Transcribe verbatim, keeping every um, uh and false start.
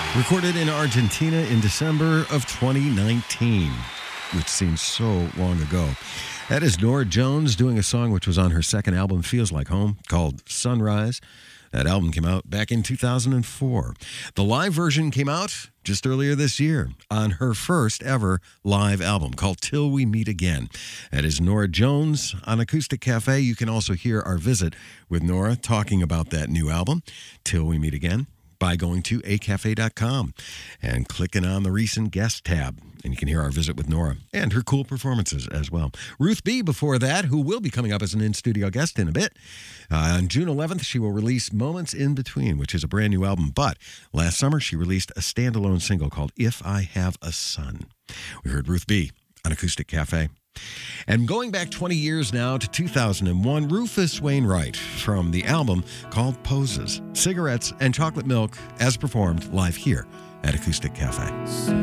Recorded in Argentina in December of twenty nineteen, which seems so long ago. That is Norah Jones doing a song which was on her second album, Feels Like Home, called Sunrise. That album came out back in two thousand four. The live version came out just earlier this year on her first ever live album called Till We Meet Again. That is Norah Jones on Acoustic Cafe. You can also hear our visit with Norah talking about that new album, Till We Meet Again, by going to a cafe dot com and clicking on the recent guest tab. And you can hear our visit with Norah and her cool performances as well. Ruth B. before that, who will be coming up as an in-studio guest in a bit. Uh, on June eleventh, she will release Moments in Between, which is a brand new album. But last summer, she released a standalone single called If I Have a Son. We heard Ruth B. on Acoustic Cafe. And going back twenty years now to two thousand one, Rufus Wainwright from the album called Poses, Cigarettes and Chocolate Milk, as performed live here at Acoustic Cafe.